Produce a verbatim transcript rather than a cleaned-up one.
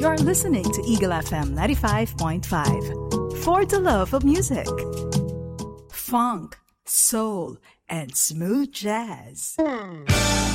You're listening to Eagle F M ninety-five point five. For the love of music. Funk, soul, and smooth jazz.